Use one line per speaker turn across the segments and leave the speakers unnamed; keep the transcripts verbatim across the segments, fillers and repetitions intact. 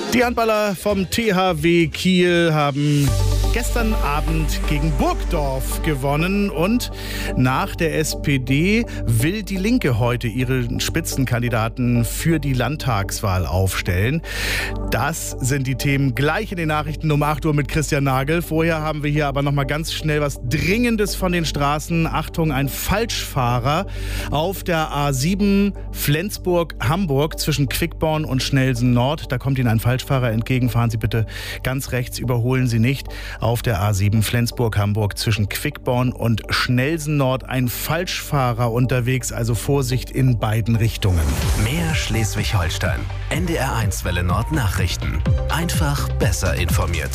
Die Handballer vom T H W Kiel haben gestern Abend gegen Burgdorf gewonnen und nach der S P D will die Linke heute ihren Spitzenkandidaten für die Landtagswahl aufstellen. Das sind die Themen gleich in den Nachrichten um acht Uhr mit Christian Nagel. Vorher haben wir hier aber noch mal ganz schnell was Dringendes von den Straßen. Achtung, ein Falschfahrer auf der A sieben Flensburg-Hamburg zwischen Quickborn und Schnelsen Nord. Da kommt Ihnen ein Falschfahrer entgegen. Fahren Sie bitte ganz rechts, überholen Sie nicht. Auf der A sieben Flensburg-Hamburg zwischen Quickborn und Schnelsen Nord ein Falschfahrer unterwegs, also Vorsicht in beiden Richtungen.
Mehr Schleswig-Holstein. N D R eins Welle Nord Nachrichten. Einfach besser informiert.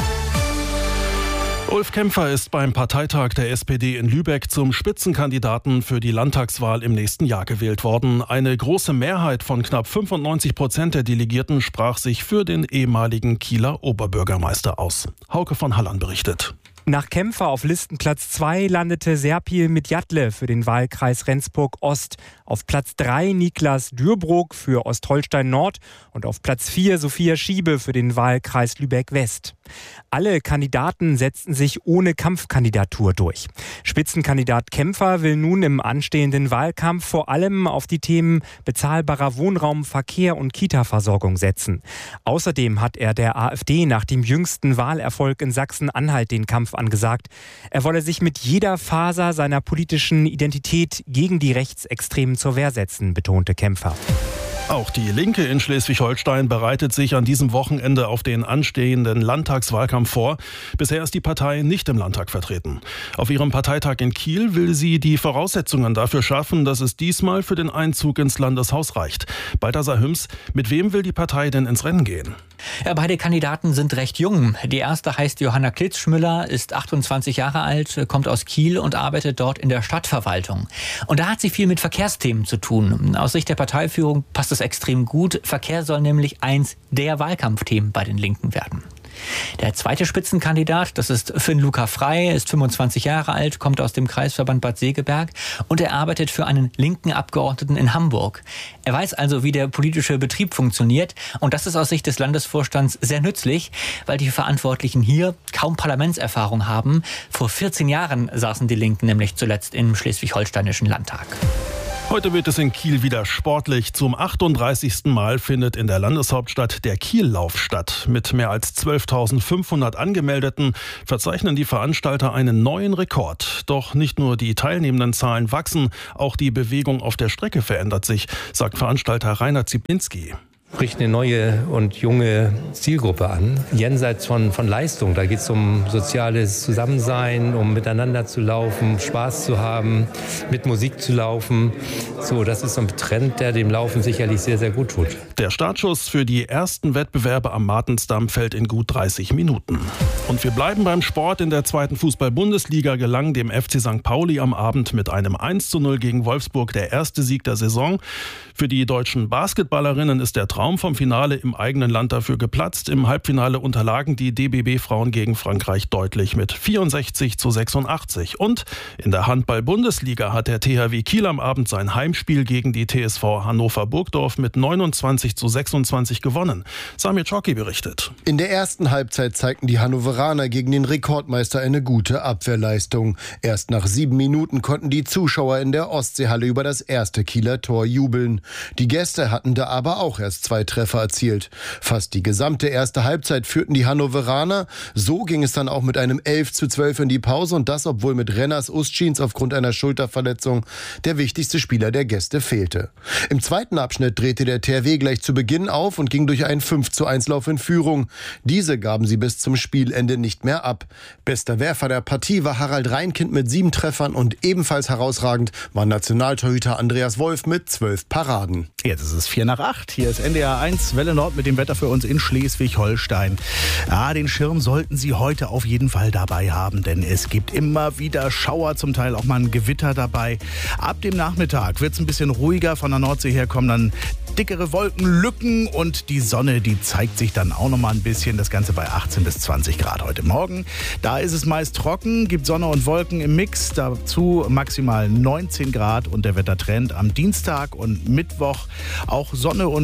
Ulf Kämpfer ist beim Parteitag der S P D in Lübeck zum Spitzenkandidaten für die Landtagswahl im nächsten Jahr gewählt worden. Eine große Mehrheit von knapp fünfundneunzig Prozent der Delegierten sprach sich für den ehemaligen Kieler Oberbürgermeister aus. Hauke von Halland berichtet.
Nach Kämpfer auf Listenplatz zwei landete Serpil Midjatle für den Wahlkreis Rendsburg-Ost. Auf Platz drei Niklas Dürbrook für Ostholstein-Nord und auf Platz vier Sophia Schiebe für den Wahlkreis Lübeck-West. Alle Kandidaten setzten sich ohne Kampfkandidatur durch. Spitzenkandidat Kämpfer will nun im anstehenden Wahlkampf vor allem auf die Themen bezahlbarer Wohnraum, Verkehr und Kita-Versorgung setzen. Außerdem hat er der AfD nach dem jüngsten Wahlerfolg in Sachsen-Anhalt den Kampf angesagt. Er wolle sich mit jeder Faser seiner politischen Identität gegen die Rechtsextremen zur Wehr setzen, betonte Kämpfer.
Auch die Linke in Schleswig-Holstein bereitet sich an diesem Wochenende auf den anstehenden Landtagswahlkampf vor. Bisher ist die Partei nicht im Landtag vertreten. Auf ihrem Parteitag in Kiel will sie die Voraussetzungen dafür schaffen, dass es diesmal für den Einzug ins Landeshaus reicht. Balthasar Hüms, mit wem will die Partei denn ins Rennen gehen?
Ja, beide Kandidaten sind recht jung. Die erste heißt Johanna Klitzschmüller, ist achtundzwanzig Jahre alt, kommt aus Kiel und arbeitet dort in der Stadtverwaltung. Und da hat sie viel mit Verkehrsthemen zu tun. Aus Sicht der Parteiführung passt es extrem gut. Verkehr soll nämlich eins der Wahlkampfthemen bei den Linken werden. Der zweite Spitzenkandidat, das ist Finn-Luca Frey, ist fünfundzwanzig Jahre alt, kommt aus dem Kreisverband Bad Segeberg und er arbeitet für einen linken Abgeordneten in Hamburg. Er weiß also, wie der politische Betrieb funktioniert und das ist aus Sicht des Landesvorstands sehr nützlich, weil die Verantwortlichen hier kaum Parlamentserfahrung haben. Vor vierzehn Jahren saßen die Linken nämlich zuletzt im Schleswig-Holsteinischen Landtag.
Heute wird es in Kiel wieder sportlich. Zum achtunddreißigsten Mal findet in der Landeshauptstadt der Kiellauf statt. Mit mehr als zwölftausendfünfhundert Angemeldeten verzeichnen die Veranstalter einen neuen Rekord. Doch nicht nur die teilnehmenden Zahlen wachsen, auch die Bewegung auf der Strecke verändert sich, sagt Veranstalter Rainer Zipinski.
Spricht eine neue und junge Zielgruppe an, jenseits von, von Leistung. Da geht es um soziales Zusammensein, um miteinander zu laufen, Spaß zu haben, mit Musik zu laufen. So, das ist so ein Trend, der dem Laufen sicherlich sehr, sehr gut tut.
Der Startschuss für die ersten Wettbewerbe am Martensdamm fällt in gut dreißig Minuten. Und wir bleiben beim Sport. In der zweiten Fußball-Bundesliga gelang dem F C Sankt Pauli am Abend mit einem eins zu null gegen Wolfsburg der erste Sieg der Saison. Für die deutschen Basketballerinnen ist der Traum vom Finale im eigenen Land dafür geplatzt. Im Halbfinale unterlagen die D B B-Frauen gegen Frankreich deutlich mit vierundsechzig zu sechsundachtzig. Und in der Handball-Bundesliga hat der T H W Kiel am Abend sein Heimspiel gegen die T S V Hannover-Burgdorf mit neunundzwanzig zu sechsundzwanzig gewonnen. Samir Czocki berichtet.
In der ersten Halbzeit zeigten die Hannoveraner gegen den Rekordmeister eine gute Abwehrleistung. Erst nach sieben Minuten konnten die Zuschauer in der Ostseehalle über das erste Kieler Tor jubeln. Die Gäste hatten da aber auch erst zwei Treffer erzielt. Fast die gesamte erste Halbzeit führten die Hannoveraner. So ging es dann auch mit einem elf zu zwölf in die Pause und das, obwohl mit Renners Ustschins aufgrund einer Schulterverletzung der wichtigste Spieler der Gäste fehlte. Im zweiten Abschnitt drehte der T H W gleich zu Beginn auf und ging durch einen fünf zu eins Lauf in Führung. Diese gaben sie bis zum Spielende nicht mehr ab. Bester Werfer der Partie war Harald Reinkind mit sieben Treffern und ebenfalls herausragend war Nationaltorhüter Andreas Wolf mit zwölf Paraden.
Jetzt ist es vier nach acht. Hier ist N D R eins Welle Nord mit dem Wetter für uns in Schleswig-Holstein. Ja, den Schirm sollten Sie heute auf jeden Fall dabei haben, denn es gibt immer wieder Schauer, zum Teil auch mal ein Gewitter dabei. Ab dem Nachmittag wird es ein bisschen ruhiger. Von der Nordsee her kommen dann dickere Wolkenlücken und die Sonne, die zeigt sich dann auch noch mal ein bisschen. Das Ganze bei achtzehn bis zwanzig Grad heute Morgen. Da ist es meist trocken, gibt Sonne und Wolken im Mix. Dazu maximal neunzehn Grad und der Wettertrend am Dienstag und Mittwoch auch Sonne und Wolken.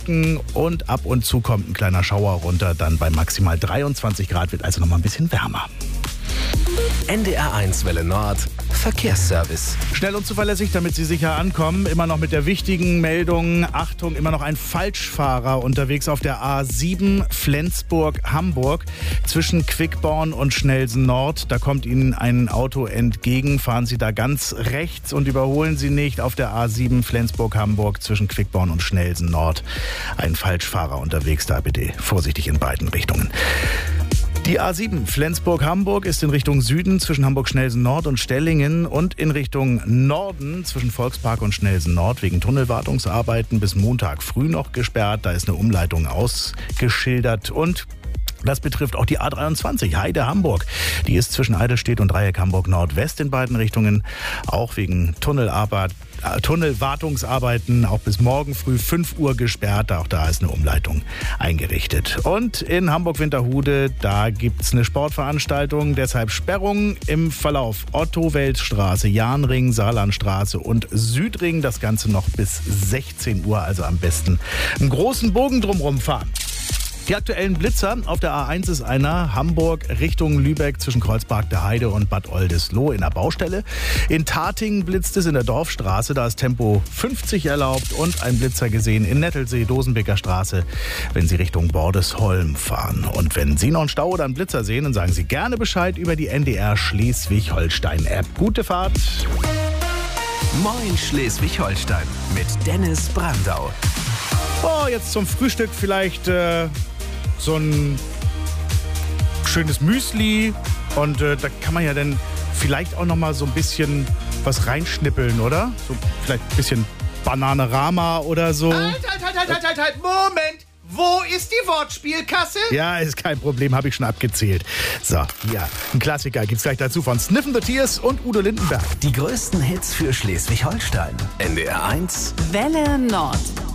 Wolken und ab und zu kommt ein kleiner Schauer runter. Dann bei maximal dreiundzwanzig Grad wird also noch mal ein bisschen wärmer.
N D R eins Welle Nord, Verkehrsservice.
Schnell und zuverlässig, damit Sie sicher ankommen. Immer noch mit der wichtigen Meldung. Achtung, immer noch ein Falschfahrer unterwegs auf der A sieben Flensburg-Hamburg zwischen Quickborn und Schnelsen Nord. Da kommt Ihnen ein Auto entgegen. Fahren Sie da ganz rechts und überholen Sie nicht auf der A sieben Flensburg-Hamburg zwischen Quickborn und Schnelsen Nord. Ein Falschfahrer unterwegs, da bitte vorsichtig in beiden Richtungen. Die A sieben Flensburg-Hamburg ist in Richtung Süden zwischen Hamburg-Schnelsen-Nord und Stellingen und in Richtung Norden zwischen Volkspark und Schnelsen-Nord wegen Tunnelwartungsarbeiten bis Montag früh noch gesperrt. Da ist eine Umleitung ausgeschildert und das betrifft auch die A dreiundzwanzig Heide-Hamburg. Die ist zwischen Eidelstedt und Dreieck Hamburg-Nordwest in beiden Richtungen. Auch wegen Tunnelarbeit, äh, Tunnelwartungsarbeiten auch bis morgen früh fünf Uhr gesperrt. Auch da ist eine Umleitung eingerichtet. Und in Hamburg-Winterhude, da gibt's eine Sportveranstaltung. Deshalb Sperrung im Verlauf Otto-Wels-Straße, Jahnring, Saarlandstraße und Südring. Das Ganze noch bis sechzehn Uhr. Also am besten einen großen Bogen drumherum fahren. Die aktuellen Blitzer auf der A eins ist einer Hamburg Richtung Lübeck zwischen Kreuzpark der Heide und Bad Oldesloe in der Baustelle. In Tatingen blitzt es in der Dorfstraße, da ist Tempo fünfzig erlaubt und ein Blitzer gesehen in Nettelsee, Dosenbeker Straße, wenn Sie Richtung Bordesholm fahren. Und wenn Sie noch einen Stau oder einen Blitzer sehen, dann sagen Sie gerne Bescheid über die N D R Schleswig-Holstein-App. Gute Fahrt!
Moin Schleswig-Holstein mit Dennis Brandau.
Oh, jetzt zum Frühstück vielleicht äh, so ein schönes Müsli und äh, da kann man ja dann vielleicht auch noch mal so ein bisschen was reinschnippeln, oder? So vielleicht ein bisschen Bananarama oder so.
Halt, halt, halt, halt, halt, halt, halt, Moment! Wo ist die Wortspielkasse?
Ja, ist kein Problem, habe ich schon abgezählt. So, hier, ein Klassiker gibt's gleich dazu von Sniffen the Tears und Udo Lindenberg.
Die größten Hits für Schleswig-Holstein. N D R eins
Welle Nord.